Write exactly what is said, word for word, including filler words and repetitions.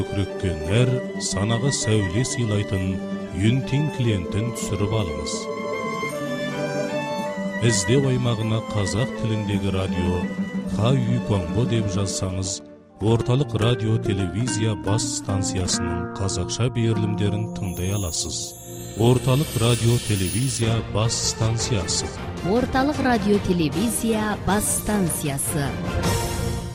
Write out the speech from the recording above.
көкірекке санаға сәуле сыйлайтын Юнтин клиентін түсіріп алыңыз. Іздеу аймағына қазақ тіліндегі радио Ха Юконго деп жазсаңыз, орталық радио телевизия бас станциясының қазақша берілімдерін тыңдай аласыз. Орталық радио телевизия бас станциясы. Орталық радио телевизия бас станциясы.